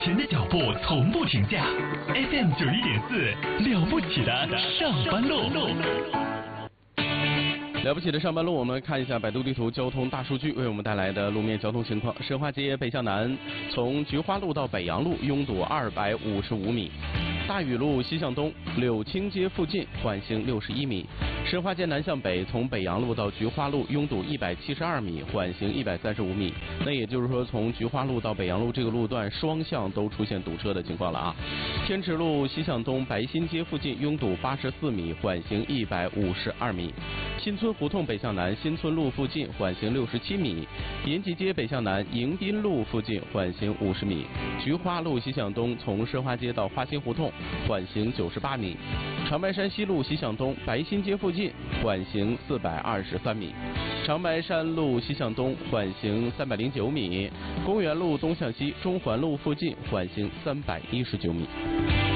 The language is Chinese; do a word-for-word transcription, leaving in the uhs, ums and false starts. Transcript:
前的脚步从不停下 ，F M 九一点四，了不起的上班路。 了不起的上班路，我们看一下百度地图交通大数据为我们带来的路面交通情况。申花街北向南，从菊花路到北阳路拥堵二百五十五米；大禹路西向东，柳青街附近缓行六十一米；申花街南向北，从北阳路到菊花路拥堵一百七十二米，缓行一百三十五米。那也就是说，从菊花路到北阳路这个路段双向都出现堵车的情况了啊。天池路西向东，白新街附近拥堵八十四米，缓行一百五十二米；新村胡同北向南，新村路附近缓行六十七米；延吉街北向南，迎宾路附近缓行五十米；菊花路西向东，从申花街到花心胡同缓行九十八米；长白山西路西向东，白新街附近缓行四百二十三米；长白山路西向东缓行三百零九米；公园路东向西，中环路附近缓行三百一十九米。